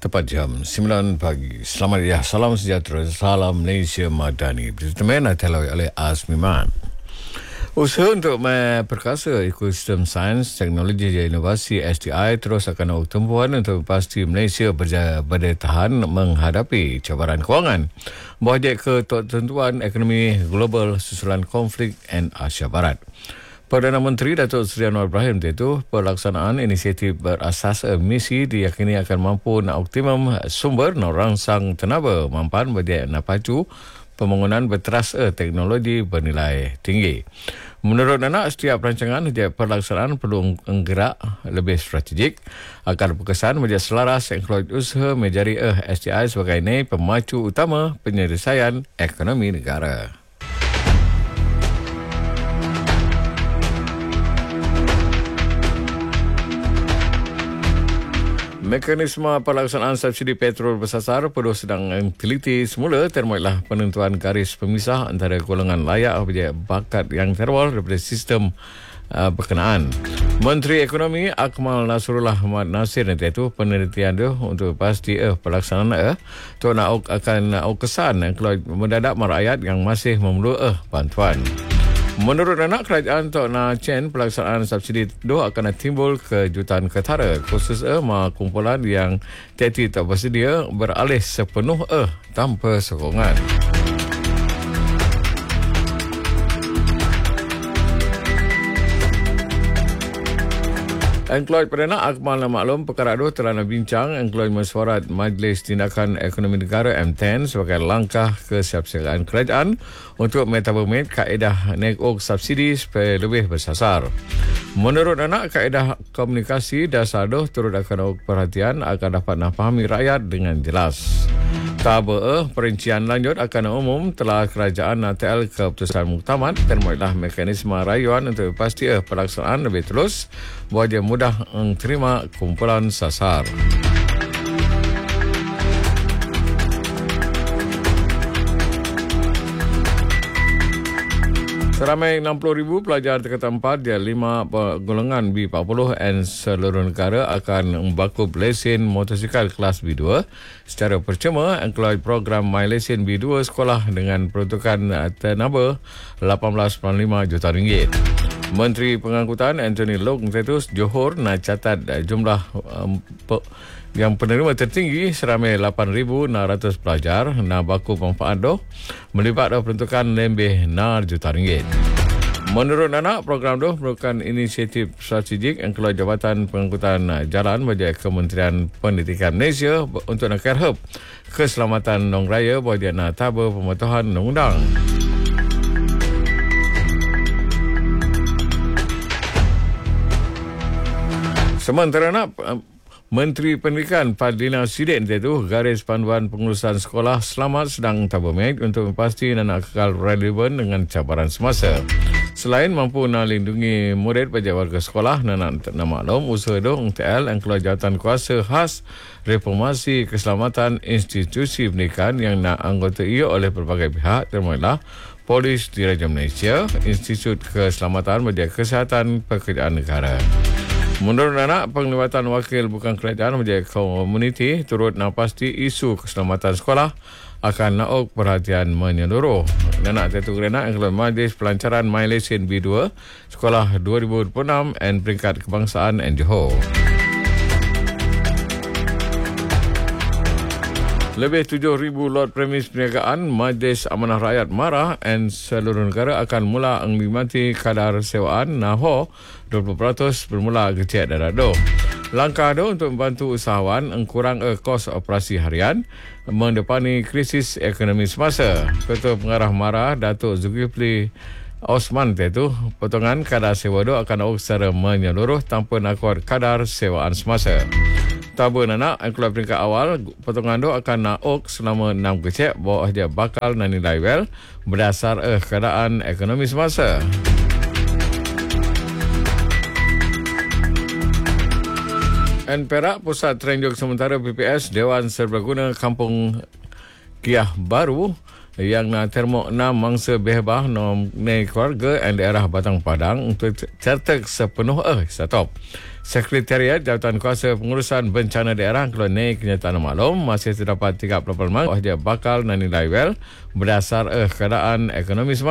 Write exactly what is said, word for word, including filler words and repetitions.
Tepat jam sembilan pagi. Selamat ya, salam sejahtera, salam Malaysia Madani. Berteman ateloi oleh Azmiman. Usaha untuk memperkasa ekosistem sains, teknologi dan inovasi S D I terus akan tumpuan untuk pasti Malaysia berjaya berdaya tahan menghadapi cabaran kewangan. Projek ketentuan ekonomi global susulan konflik N Asia Barat. Perdana Menteri Datuk Seri Anwar Ibrahim itu pelaksanaan inisiatif berasas misi diyakini akan mampu nak optimum sumber nak rangsang tenaga mampan bagi nak pacu pembangunan berteras teknologi bernilai tinggi. Menurut anak, setiap rancangan setiap pelaksanaan perlu menggerak lebih strategik agar berkesan menjadi selaras yang usaha menjadi S D I sebagai ini pemacu utama penyelesaian ekonomi negara. Mekanisme pelaksanaan subsidi petrol bersasar perlu sedang teliti semula termasuklah penentuan garis pemisah antara golongan layak dan bakat yang terwal daripada sistem uh, berkenaan. Menteri Ekonomi Akmal Nasrullah Ahmad Nasir nanti itu penelitian tu untuk pasti eh, pelaksanaan eh, tu nak akan nak kesan yang kalau mendadak rakyat yang masih memerlukan eh, bantuan. Menurut anak kerajaan Tok Na Chen, pelaksanaan subsidi itu akan timbul kejutan ketara khusus eh ma kumpulan yang tiada tak bersedia beralih sepenuh eh tanpa sokongan. Engkloid Perdana Akmal maklum perkara itu telah bincang engkloid mesyuarat Majlis Tindakan Ekonomi Negara M sepuluh sebagai langkah kesiapsiagaan kerajaan untuk metabomet kaedah naik ok subsidi supaya lebih bersasar. Menurut anak, kaedah komunikasi dasar itu turut akan perhatian agar dapat dipahami rakyat dengan jelas. Tabe perincian lanjut akan umum telah kerajaan N T L keputusan muktamad termasuklah mekanisme rayuan untuk pasti pelaksanaan lebih terus buat dia mudah menerima kumpulan sasar. Seramai enam puluh ribu pelajar tingkat empat di lima golongan B empat puluh dan seluruh negara akan membakub lesen motosikal kelas B dua secara percuma engkloid program My Lesen B dua sekolah dengan peruntukan tenaba lapan belas perpuluhan lima juta ringgit. Menteri Pengangkutan Anthony Loke Tetus Johor nak catat jumlah um, pe, yang penerima tertinggi seramai lapan ribu enam ratus pelajar nak baku manfaat doh melibat peruntukan lebih enam juta ringgit. Menurut anak, program doh merupakan inisiatif strategik yang keluar Jabatan Pengangkutan Jalan bagi Kementerian Pendidikan Malaysia untuk nak kerhep keselamatan nong raya bagi nak tabur pematuhan undang-undang. Sementara nak, Menteri Pendidikan Fadlina Sidin itu garis panduan pengurusan sekolah selamat sedang tabumek untuk memastikan anak kekal relevan dengan cabaran semasa. Selain mampu melindungi murid bagi warga sekolah, nak maklum usaha itu N T L yang keluar jawatan kuasa khas reformasi keselamatan institusi pendidikan yang nak anggota ia oleh berbagai pihak termasuklah Polis Diraja Malaysia, Institut Keselamatan bagi Kesihatan Pekerjaan Negara. Menurut anak, penglibatan wakil bukan kerajaan menjadi komuniti turut nak pasti isu keselamatan sekolah akan nauk perhatian menyeluruh. Anak Tetu Gerena yang keluar Majlis Pelancaran My Lesen B dua Sekolah dua ribu dua puluh enam dan Peringkat Kebangsaan N Johor. Lebih tujuh ribu lot premis perniagaan Majlis Amanah Rakyat Marah dan seluruh negara akan mula menikmati kadar sewaan Naho dua puluh peratus bermula kecil darado. Langkah itu untuk membantu usahawan mengkurang kos operasi harian mendepani krisis ekonomi semasa. Ketua Pengarah Marah Datuk Zulkifli Osman itu potongan kadar sewa itu akan secara menyeluruh tanpa nakor kadar sewaan semasa. Tabur anak yang keluar peringkat awal, potongan itu akan naik selama enam kecek bawah dia bakal dan nilai well berdasar eh, keadaan ekonomi semasa. Dan Perak, Pusat Terenjuk Sementara P P S Dewan Serbaguna Kampung Kiah Baru yang na termo enam mangsa behbah nom ne keluarga dan daerah Batang Padang untuk certak sepenuh eh stop. Sekretariat Jabatan Kuasa Pengurusan Bencana Daerah kalau naik kenyataan maklum masih terdapat tiga puluh lapan mang dia bakal nanilai well berdasar eh keadaan ekonomi semasa